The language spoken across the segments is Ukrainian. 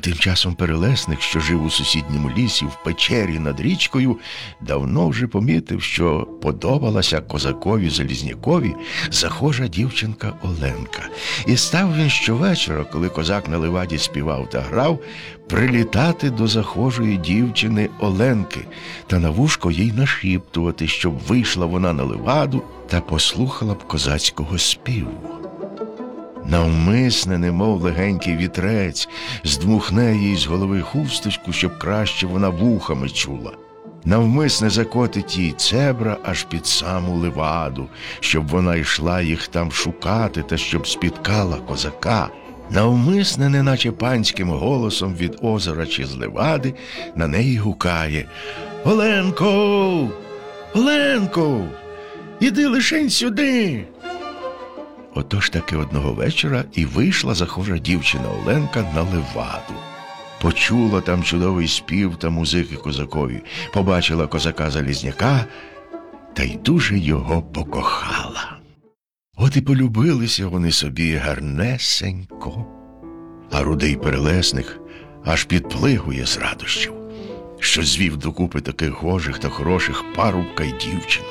тим часом Перелесник, що жив у сусідньому лісі в печері над річкою, давно вже помітив, що подобалася козакові Залізнякові захожа дівчинка Оленка. І став він щовечора, коли козак на леваді співав та грав, прилітати до захожої дівчини Оленки та на вушко їй нашіптувати, щоб вийшла вона на леваду та послухала б козацького співу. Навмисне, немов легенький вітрець, здмухне їй з голови хусточку, щоб краще вона вухами чула. Навмисне закотить їй цебра аж під саму леваду, щоб вона йшла їх там шукати та щоб спіткала козака. Навмисне, неначе панським голосом від озера чи з левади, на неї гукає: «Оленко! Оленко! Іди лишень сюди!» Отож таки одного вечора і вийшла захожа дівчина Оленка на леваду. Почула там чудовий спів та музики козакові, побачила козака Залізняка та й дуже його покохала. От і полюбилися вони собі гарнесенько. А рудий Перелесник аж підплигує з радощів, що звів докупи таких гожих та хороших парубка й дівчину.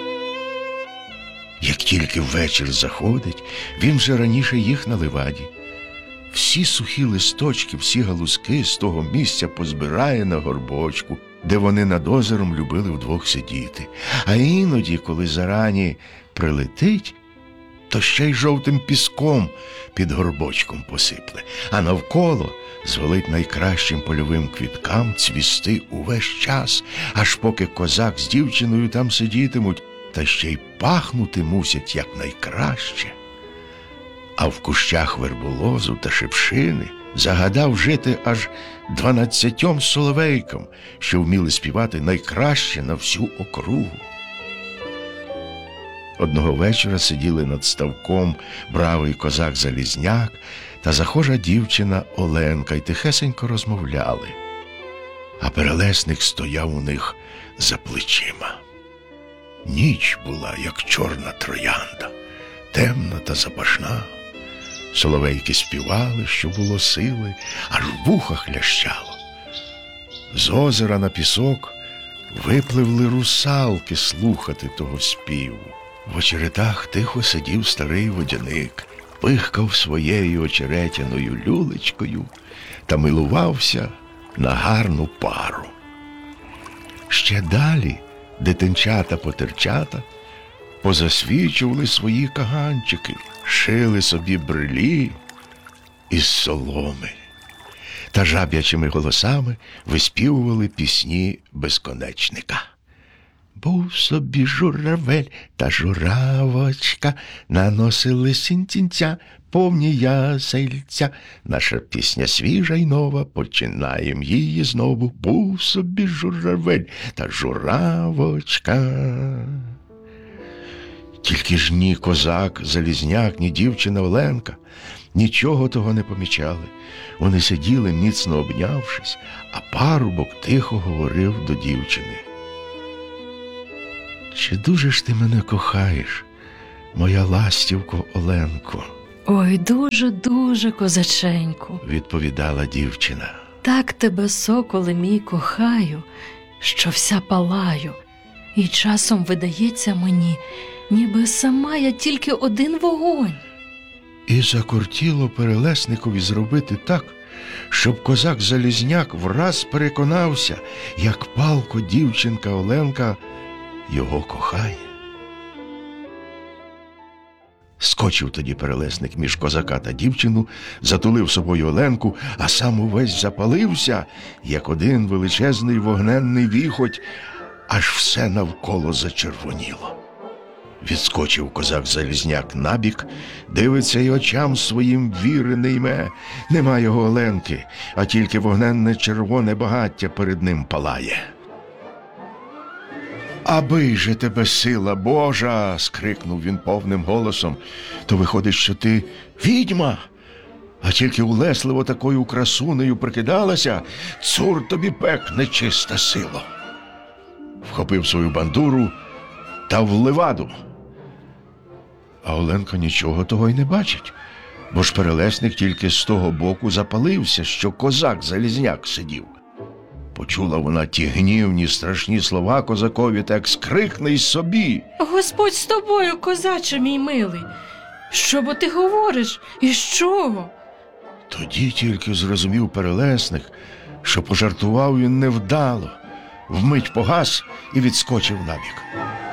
Як тільки вечір заходить, він вже раніше їх на леваді. Всі сухі листочки, всі галузки з того місця позбирає на горбочку, де вони над озером любили вдвох сидіти. А іноді, коли зарані прилетить, то ще й жовтим піском під горбочком посипле, а навколо звелить найкращим польовим квіткам цвісти увесь час, аж поки козак з дівчиною там сидітимуть, та ще й пахнути мусять якнайкраще. А в кущах верболозу та шипшини загадав жити аж 12 соловейкам, що вміли співати найкраще на всю округу. Одного вечора сиділи над ставком бравий козак Залізняк та захожа дівчина Оленка й тихесенько розмовляли. А Перелесник стояв у них за плечима. Ніч була, як чорна троянда, темна та запашна. Соловейки співали, що було сили, аж в вухах лящало. З озера на пісок випливли русалки слухати того співу. В очеретах тихо сидів старий водяник, пихкав своєю очеретяною люлечкою та милувався на гарну пару. Ще далі дитинчата-потерчата позасвічували свої каганчики, шили собі брилі із соломи та жаб'ячими голосами виспівували пісні безконечника. Був собі журавель та журавочка, наносили сінцінця повні ясельця. Наша пісня свіжа й нова, починаєм її знову. Був собі журавель та журавочка. Тільки ж ні козак Залізняк, ні дівчина Оленка нічого того не помічали. Вони сиділи, міцно обнявшись, а парубок тихо говорив до дівчини: «Чи дуже ж ти мене кохаєш, моя ластівко Оленко?» «Ой, дуже-дуже, козаченьку», – відповідала дівчина. «Так тебе, соколе мій, кохаю, що вся палаю, і часом видається мені, ніби сама я тільки один вогонь». І закортіло Перелесникові зробити так, щоб козак Залізняк враз переконався, як палко дівчинка Оленка його кохає. Скочив тоді Перелесник між козака та дівчину, затулив собою Оленку, а сам увесь запалився, як один величезний вогненний віхоть, аж все навколо зачервоніло. Відскочив козак Залізняк набік, дивиться й очам своїм віри не йме. Нема його Оленки, а тільки вогненне червоне багаття перед ним палає. «Аби же тебе сила Божа!» – скрикнув він повним голосом. «То виходить, що ти відьма, а тільки улесливо такою красунею прикидалася, цур тобі пек, нечиста сила!» Вхопив свою бандуру та в леваду. А Оленка нічого того й не бачить. бо ж перелесник тільки з того боку запалився, що козак-залізняк сидів. Почула вона ті гнівні, страшні слова козакові, так скрикне й собі. Господь з тобою, козаче мій милий. Що бо ти говориш? І з чого? Тоді тільки зрозумів перелесник, що пожартував він невдало, вмить погас і відскочив набік.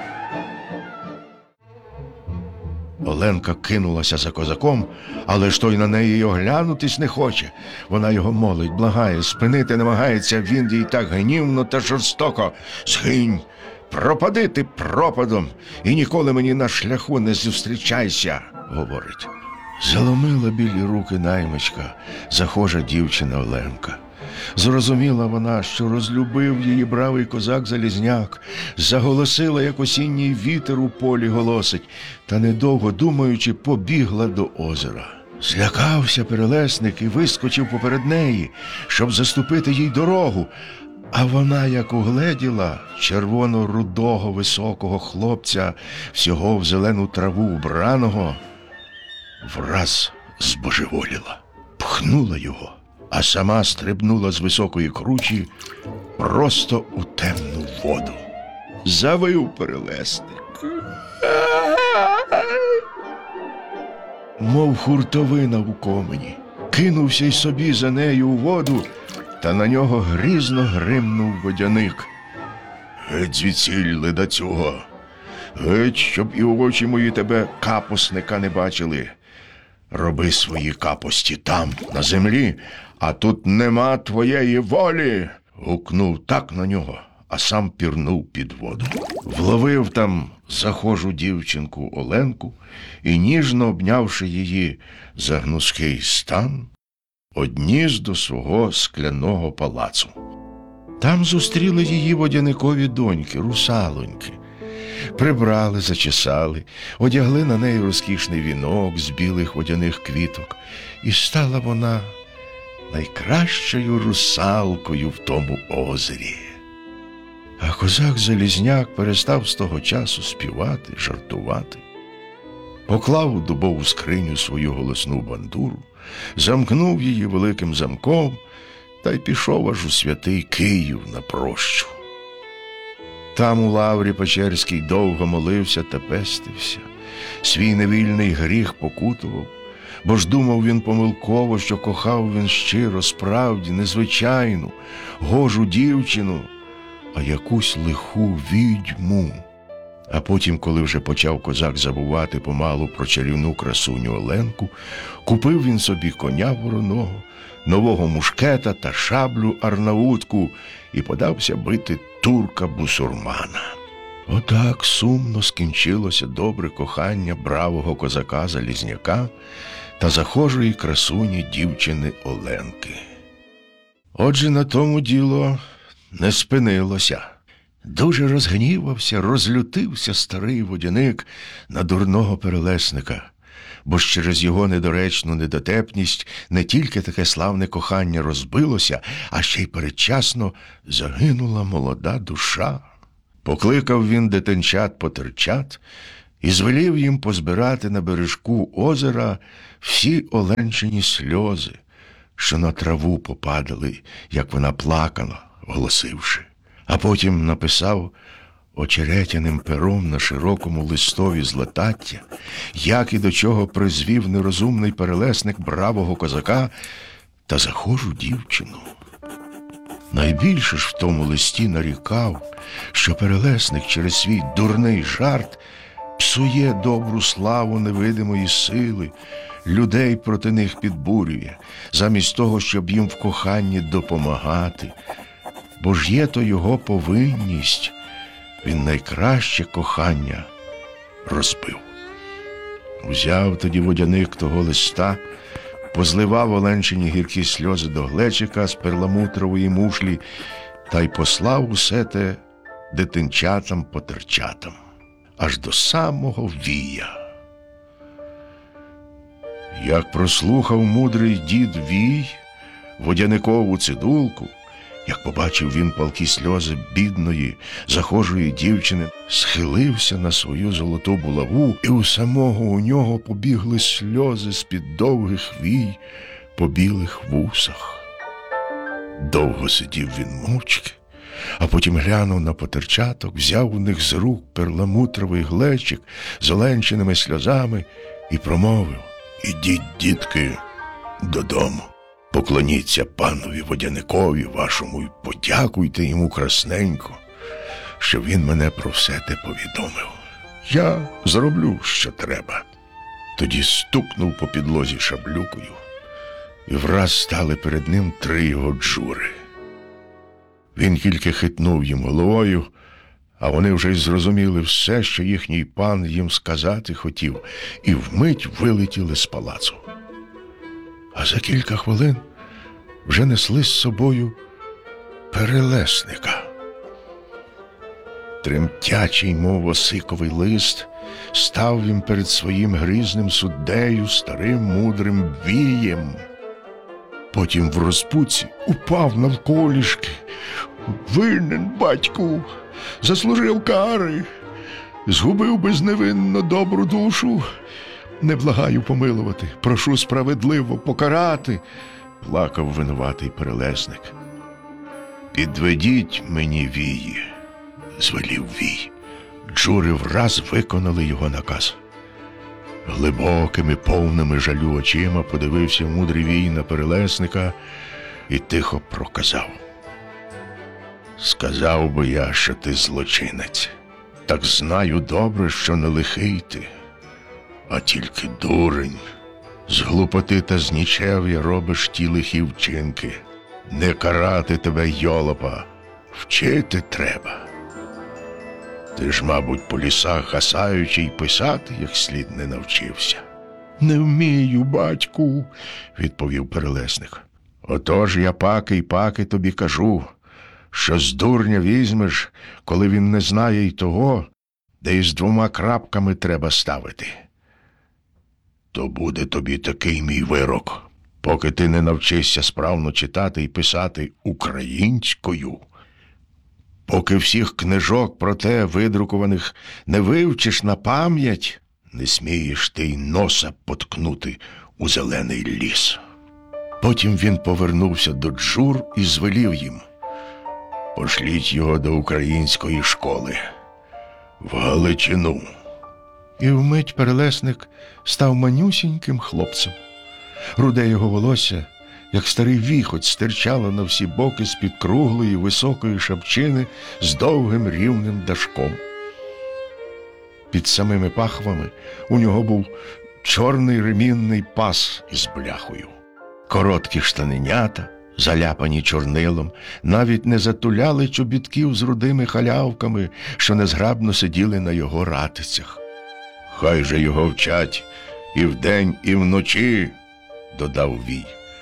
Оленка кинулася за козаком, але ж той на неї й оглянутись не хоче. Вона його молить, благає, спинити намагається, він їй так гнівно та жорстоко. «Згинь, пропади ти пропадом, і ніколи мені на шляху не зустрічайся», – говорить. Заломила білі руки наймичка, захожа дівчина Оленка. Зрозуміла вона, що розлюбив її бравий козак-залізняк, заголосила, як осінній вітер у полі голосить, та, недовго думаючи, побігла до озера. Злякався перелесник і вискочив поперед неї, щоб заступити їй дорогу, а вона, як угледіла червоно-рудого високого хлопця, всього в зелену траву вбраного, враз збожеволіла, пхнула його, а сама стрибнула з високої кручі просто у темну воду. Завив перелесник. Мов хуртовина в комені, кинувся й собі за нею у воду, та на нього грізно гримнув водяник. «Геть звідсіль, ледацюго! Геть, щоб і очі мої тебе, капусника, не бачили! Роби свої капості там, на землі, а тут нема твоєї волі!» Гукнув так на нього, а сам пірнув під воду. Вловив там захожу дівчинку Оленку і, ніжно обнявши її за гнузкий стан, одніс до свого скляного палацу. Там зустріли її водяникові доньки, русалоньки. Прибрали, зачесали, одягли на неї розкішний вінок з білих водяних квіток, і стала вона найкращою русалкою в тому озері. А козак-залізняк перестав з того часу співати, жартувати. Поклав у дубову скриню свою голосну бандуру, замкнув її великим замком та й пішов аж у святий Київ на прощу. Там у лаврі Печерській довго молився та пестився, свій невільний гріх покутував, бо ж думав він помилково, що кохав він щиро, справді, незвичайну, гожу дівчину, а якусь лиху відьму. А потім, коли вже почав козак забувати помалу про чарівну красуню Оленку, купив він собі коня вороного, нового мушкета та шаблю арнаутку і подався бити турка-бусурмана. Отак сумно скінчилося добре кохання бравого козака-залізняка та захожої красуні дівчини Оленки. Отже, на тому діло не спинилося. Дуже розгнівався, розлютився старий водяник на дурного перелесника, бо ж через його недоречну недотепність не тільки таке славне кохання розбилося, а ще й передчасно загинула молода душа. Покликав він дитинчат-потерчат і звелів їм позбирати на бережку озера всі Оленчині сльози, що на траву попадали, як вона плакала, голосивши. А потім написав очеретяним пером на широкому листові з латаття, як і до чого призвів нерозумний перелесник бравого козака та захожу дівчину. Найбільше ж в тому листі нарікав, що перелесник через свій дурний жарт псує добру славу невидимої сили, людей проти них підбурює, замість того, щоб їм в коханні допомагати. Бо ж є то його повинність, він найкраще кохання розбив. Узяв тоді водяник того листа, позливав Оленчині гіркі сльози до глечика з перламутрової мушлі та й послав усе те дитинчатам-потерчатам, аж до самого вія. Як прослухав мудрий дід Вій водяникову цидулку, Як побачив він палкі сльози бідної, захожої дівчини, схилився на свою золоту булаву, і у самого у нього побігли сльози з-під довгих вій по білих вусах. Довго сидів він мовчки, а потім глянув на потерчаток, взяв у них з рук перламутровий глечик з оленчиними сльозами і промовив: «Ідіть, дітки, додому. Поклоніться панові Водяникові вашому і подякуйте йому красненько, що він мене про все те повідомив. Я зроблю, що треба». Тоді стукнув по підлозі шаблюкою, і враз стали перед ним 3 його джури. Він тільки хитнув їм головою, а вони вже й зрозуміли все, що їхній пан їм сказати хотів, і вмить вилетіли з палацу. А за кілька хвилин вже несли з собою перелесника. Тремтячий, мов осиковий лист, став він перед своїм грізним суддею, старим мудрим Вієм. Потім в розпуці упав навколішки. «Винен, батьку, заслужив кари, згубив безневинно добру душу. Не благаю помилувати, прошу справедливо покарати», – плакав винуватий перелесник. «Підведіть мені вії», – звелів Вій. Джури враз виконали його наказ. Глибокими, повними жалю очима подивився мудрий Вій на перелесника і тихо проказав: «Сказав би я, що ти злочинець, так знаю добре, що не лихий ти, а тільки дурень. З глупоти та з нічев'я робиш ті лихі вчинки. Не карати тебе, йолопа, вчити треба. Ти ж, мабуть, по лісах гасаючи й писати як слід не навчився». «Не вмію, батьку», – відповів перелесник. «Отож я паки тобі кажу, що з дурня візьмеш, коли він не знає й того, де із 2 крапками треба ставити. То буде тобі такий мій вирок. Поки ти не навчишся справно читати і писати українською, поки всіх книжок про те видрукованих не вивчиш на пам'ять, не смієш ти й носа поткнути у зелений ліс». Потім він повернувся до джур і звелів їм: «Пошліть його до української школи, в Галичину». І вмить перелесник став манюсіньким хлопцем. Руде його волосся, як старий віхоть, стирчало на всі боки з-під круглої високої шапчини з довгим рівним дашком. Під самими пахвами у нього був чорний ремінний пас із бляхою. Короткі штаненята, заляпані чорнилом, навіть не затуляли чобітків з рудими халявками, що незграбно сиділи на його ратицях. «Хай же його вчать і вдень, і вночі», – додав Вій.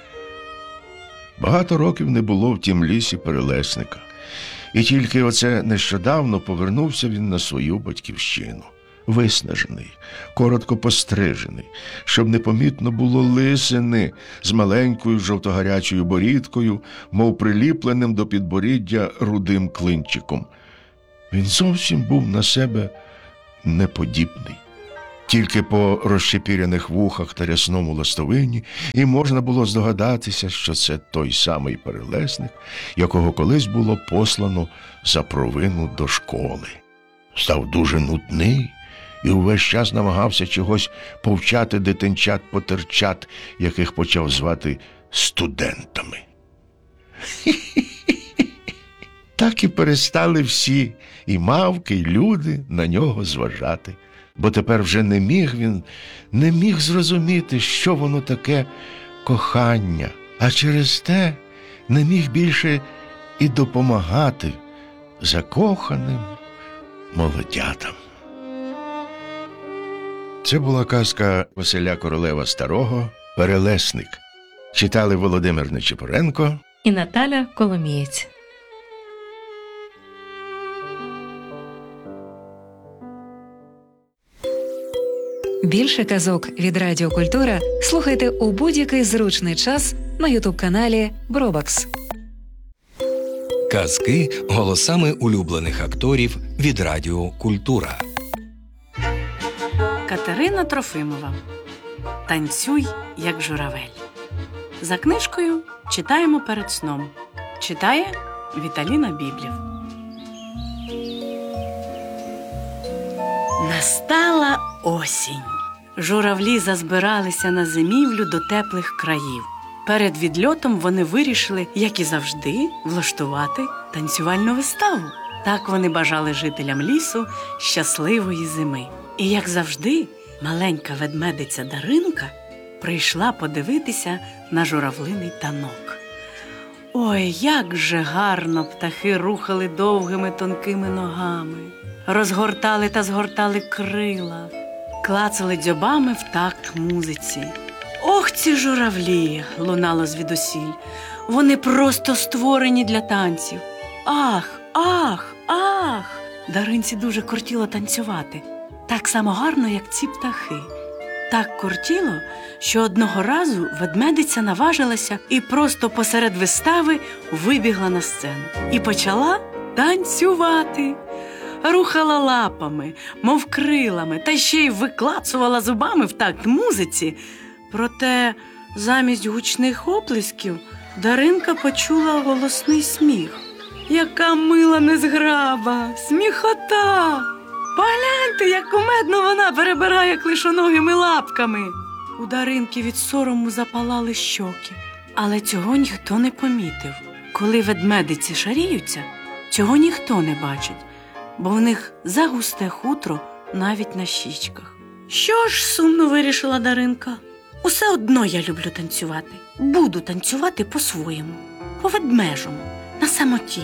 Багато років не було в тім лісі перелесника, і тільки оце нещодавно повернувся він на свою батьківщину. Виснажений, коротко пострижений, щоб непомітно було лисини з маленькою жовтогарячою борідкою, мов приліпленим до підборіддя рудим клинчиком. Він зовсім був на себе неподібний. Тільки по розчепіряних вухах та рясному ластовині і можна було здогадатися, що це той самий перелесник, якого колись було послано за провину до школи. Став дуже нудний і увесь час намагався чогось повчати дитинчат-потерчат, яких почав звати студентами. Так і перестали всі, і мавки, і люди, на нього зважати. Бо тепер вже не міг зрозуміти, що воно таке кохання, а через те не міг більше і допомагати закоханим молодятам. Це була казка Василя Королева Старого «Перелесник». Читали Володимир Нечипоренко і Наталя Коломієць. Більше казок від Радіо Культура слухайте у будь-який зручний час на YouTube-каналі Бробакс. Казки голосами улюблених акторів від Радіо Культура. Катерина Трофимова. Танцюй, як журавель. За книжкою читаємо перед сном. Читає Віталіна Біблів. Настала осінь. Журавлі зазбиралися на зимівлю до теплих країв. Перед відльотом вони вирішили, як і завжди, влаштувати танцювальну виставу. Так вони бажали жителям лісу щасливої зими. І, як завжди, маленька ведмедиця Даринка прийшла подивитися на журавлиний танок. Ой, як же гарно птахи рухали довгими тонкими ногами, розгортали та згортали крила, клацали дзьобами в такт музиці. «Ох, ці журавлі!» – лунало звідусіль. «Вони просто створені для танців! Ах, ах, ах!» Даринці дуже кортіло танцювати. Так само гарно, як ці птахи. Так кортіло, що одного разу ведмедиця наважилася і просто посеред вистави вибігла на сцену. І почала танцювати. Рухала лапами, мов крилами, та ще й виклацувала зубами в такт музиці. Проте замість гучних оплесків Даринка почула голосний сміх. Яка мила незграба, сміхота! Погляньте, як кумедно вона перебирає клишоногими лапками. У Даринки від сорому запалали щоки. Але цього ніхто не помітив. Коли ведмедиці шаріються, цього ніхто не бачить, бо в них загусте хутро навіть на щічках. Що ж, сумно вирішила Даринка, усе одно я люблю танцювати. Буду танцювати по-своєму, по-ведмежому, на самоті.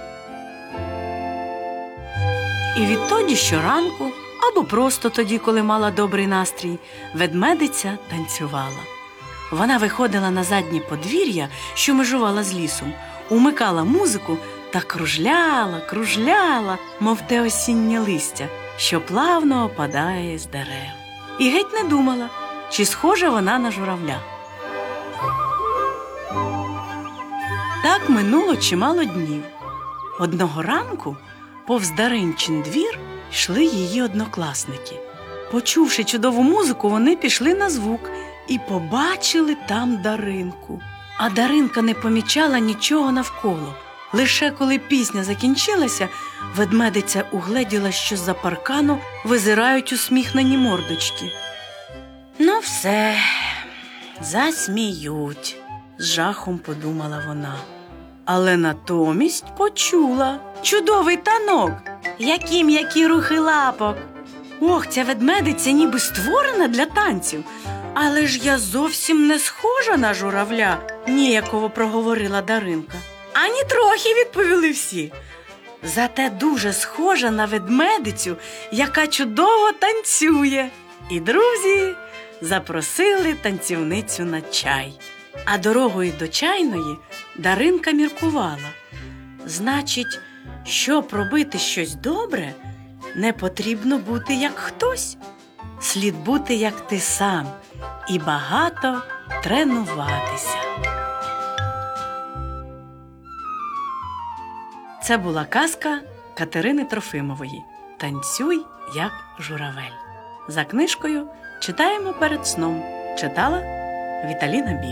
І відтоді щоранку, або просто тоді, коли мала добрий настрій, ведмедиця танцювала. Вона виходила на заднє подвір'я, що межувала з лісом, умикала музику та кружляла, мов те осіннє листя, що плавно опадає з дерев. І геть не думала, чи схожа вона на журавля. Так минуло чимало днів. Одного ранку повз Даринчин двір йшли її однокласники. Почувши чудову музику, вони пішли на звук і побачили там Даринку. А Даринка не помічала нічого навколо. Лише коли пісня закінчилася, ведмедиця угледіла, що з-за паркану визирають усміхнені мордочки. «Ну все, засміють», – з жахом подумала вона. Але натомість почула чудовий танок, які м'які рухи лапок. Ох, ця ведмедиця ніби створена для танців. Але ж я зовсім не схожа на журавля, ніяково проговорила Даринка. Ані трохи, відповіли всі. Зате дуже схожа на ведмедицю, яка чудово танцює. І друзі запросили танцівницю на чай. А дорогою до чайної Даринка міркувала. Значить, щоб робити щось добре, не потрібно бути як хтось. Слід бути як ти сам і багато тренуватися. Це була казка Катерини Трофимової «Танцюй, як журавель». За книжкою читаємо перед сном. Читала Віталіна Біблів.